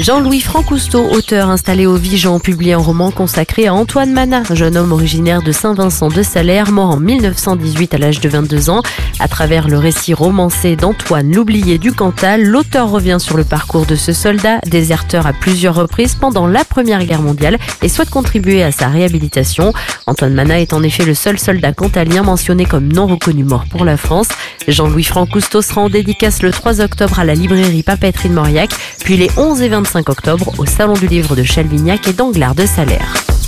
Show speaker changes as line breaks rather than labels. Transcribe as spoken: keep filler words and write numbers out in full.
Jean-Louis Francousteau, auteur installé au Vigan, publie un roman consacré à Antoine Manat, jeune homme originaire de Saint-Vincent-de-Salaire, mort en mille neuf cent dix-huit à l'âge de vingt-deux ans. À travers le récit romancé d'Antoine, l'oublié du Cantal, l'auteur revient sur le parcours de ce soldat, déserteur à plusieurs reprises pendant la Première Guerre mondiale, et souhaite contribuer à sa réhabilitation. Antoine Manat est en effet le seul soldat cantalien mentionné comme non reconnu mort pour la France. Jean-Louis Francousteau sera en dédicace le trois octobre à la librairie Papeterie de Mauriac, puis les onze et vingt-cinq octobre au Salon du Livre de Chalvignac et d'Anglars de Salaire.